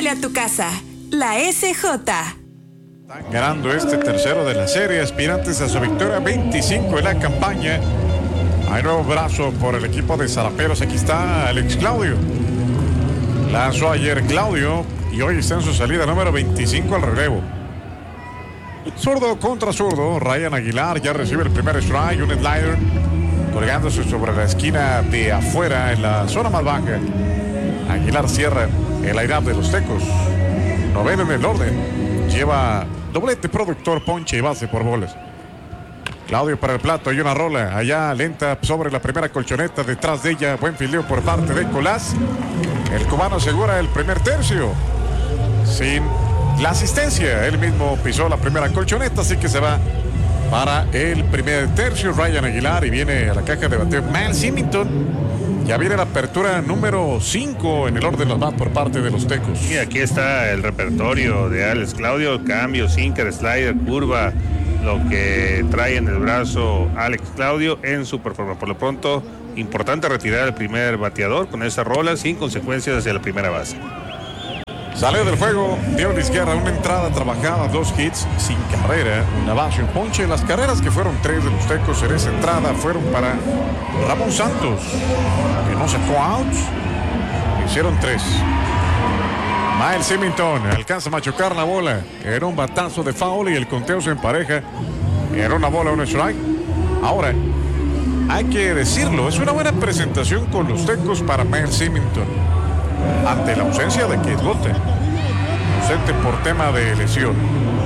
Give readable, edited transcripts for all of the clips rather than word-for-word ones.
huele a tu casa. La SJ. Están ganando este tercero de la serie, aspirantes a su victoria 25 en la campaña. Hay nuevo brazo por el equipo de Zaraperos. Aquí está Alex Claudio. Lanzó ayer Claudio y hoy está en su salida número 25 al relevo. Zurdo contra zurdo. Ryan Aguilar ya recibe el primer strike, un slider colgándose sobre la esquina de afuera en la zona más baja. Aguilar cierra el line-up de los Tecos. Noveno en el orden. Lleva doblete, productor, ponche y base por bolas. Claudio para el plato, hay una rola allá lenta sobre la primera colchoneta, detrás de ella buen fildeo por parte de Colás. El cubano asegura el primer tercio sin la asistencia, él mismo pisó la primera colchoneta, así que se va para el primer tercio. Ryan Aguilar y viene a la caja de bateo Mal Symington. Ya viene la apertura número 5 en el orden del bat por parte de los Tecos. Y aquí está el repertorio de Alex Claudio, cambio, sinker, slider, curva, lo que trae en el brazo Alex Claudio en su performance. Por lo pronto, importante retirar al primer bateador con esa rola sin consecuencias hacia la primera base. Salió del juego, dio a la izquierda una entrada trabajada, 2 hits sin carrera, una base, un ponche. Las carreras que fueron 3 de los Tecos en esa entrada fueron para Ramón Santos, que no sacó outs, hicieron 3. Miles Symington alcanza a machucar la bola, era un batazo de foul y el conteo se empareja, era una bola, un strike. Ahora, hay que decirlo, es una buena presentación con los Tecos para Miles Symington ante la ausencia de Keith Gota, ausente por tema de lesión.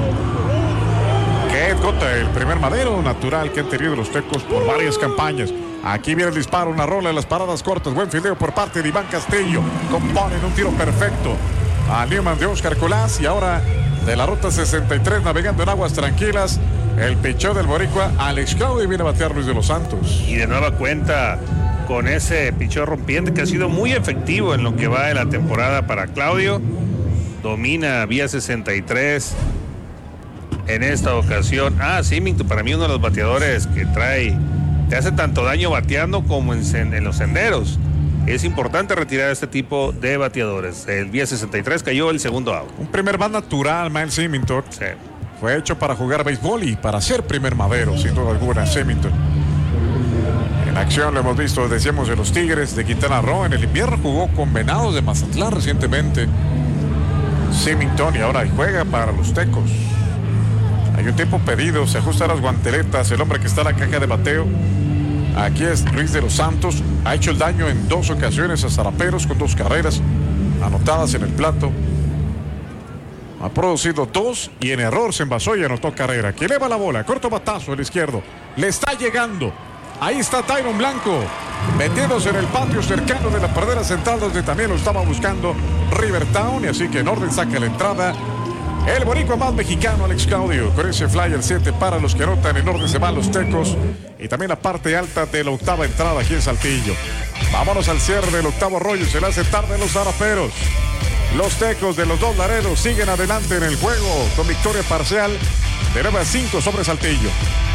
Keith Gota, el primer madero natural que han tenido los Tecos por varias campañas. Aquí viene el disparo, una rola en las paradas cortas, buen fildeo por parte de Iván Castillo, componen un tiro perfecto a Newman de Oscar Colás. Y ahora de la ruta 63 navegando en aguas tranquilas, el picheo del boricua Alex Claudio, viene a batear Luis de los Santos. Y de nueva cuenta con ese picheo rompiente que ha sido muy efectivo en lo que va de la temporada para Claudio. Domina vía 63 en esta ocasión. Symington, para mí uno de los bateadores que te hace tanto daño bateando como en los senderos. Es importante retirar a este tipo de bateadores. El vía 63 cayó el segundo out. Un primer bat natural, Miles Symington. Sí. Fue hecho para jugar béisbol y para ser primer madero, sin duda alguna, Symington. En acción lo hemos visto, decíamos, de los Tigres de Quintana Roo. En el invierno jugó con Venados de Mazatlán recientemente. Symington, y ahora juega para los Tecos. Hay un tiempo pedido, se ajusta las guanteletas, el hombre que está en la caja de bateo. Aquí es Luis de los Santos, ha hecho el daño en 2 ocasiones a Zaraperos con 2 carreras anotadas en el plato. Ha producido 2 y en error se envasó y anotó carrera. Que eleva la bola, corto batazo el izquierdo, le está llegando. Ahí está Tyron Blanco, metiéndose en el patio cercano de la pradera central, donde también lo estaba buscando Rivertown, y así que en orden saca la entrada el boricua más mexicano Alex Claudio, con ese fly el 7 para los que anotan. En orden se van los Tecos y también la parte alta de la octava entrada aquí en Saltillo. Vámonos al cierre del octavo rollo, se le hace tarde los Zaraperos. Los Tecos de los 2 Laredos siguen adelante en el juego con victoria parcial de 9-5 sobre Saltillo.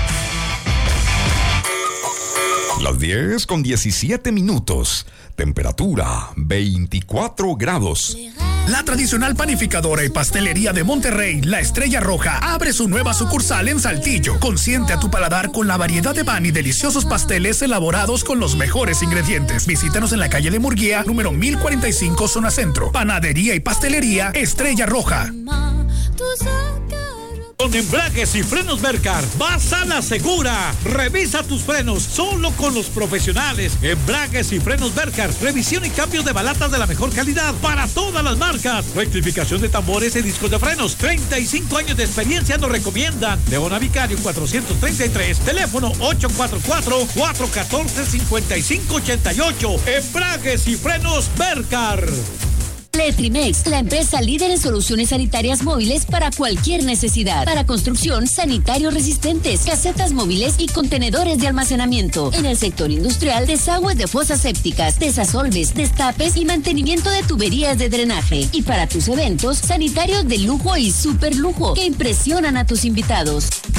Las 10:17. Temperatura 24 grados. La tradicional panificadora y pastelería de Monterrey, La Estrella Roja, abre su nueva sucursal en Saltillo. Consiente a tu paladar con la variedad de pan y deliciosos pasteles elaborados con los mejores ingredientes. Visítanos en la calle de Murguía, número 1045, zona centro. Panadería y pastelería Estrella Roja. Con embragues y frenos Mercar, vas a la segura. Revisa tus frenos solo con los profesionales. Embragues y frenos Mercar, revisión y cambios de balatas de la mejor calidad para todas las marcas. Rectificación de tambores y discos de frenos. 35 años de experiencia nos recomiendan. Leona Vicario 433, teléfono 844-414-5588. Embragues y frenos Mercar. Letrimex, la empresa líder en soluciones sanitarias móviles para cualquier necesidad. Para construcción, sanitarios resistentes, casetas móviles y contenedores de almacenamiento. En el sector industrial, desagües de fosas sépticas, desasolves, destapes y mantenimiento de tuberías de drenaje. Y para tus eventos, sanitarios de lujo y super lujo que impresionan a tus invitados.